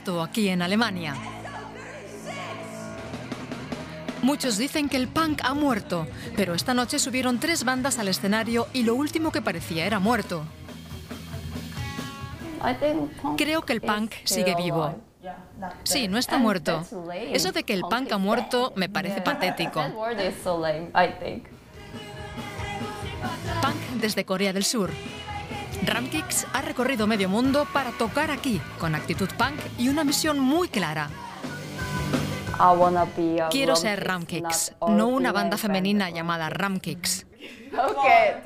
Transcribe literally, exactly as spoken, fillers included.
muerto aquí en Alemania. Muchos dicen que el punk ha muerto, pero esta noche subieron tres bandas al escenario y lo último que parecía era muerto. Creo que el punk sigue vivo. Sí, no está muerto. Eso de que el punk ha muerto me parece patético. Punk desde Corea del Sur. Ramkicks ha recorrido medio mundo para tocar aquí, con actitud punk y una misión muy clara. Quiero ser Ramkicks, no una banda femenina llamada Ramkicks.